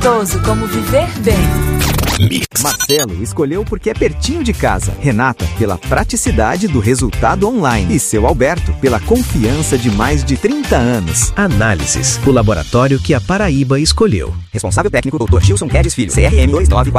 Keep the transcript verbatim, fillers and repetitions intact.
gostoso como viver bem. Mix. Marcelo escolheu porque é pertinho de casa. Renata, pela praticidade do resultado online. E seu Alberto, pela confiança de mais de trinta anos. Análises, o laboratório que a Paraíba escolheu. Responsável técnico doutor Gilson Guedes Filho, C R M dois nove quatro.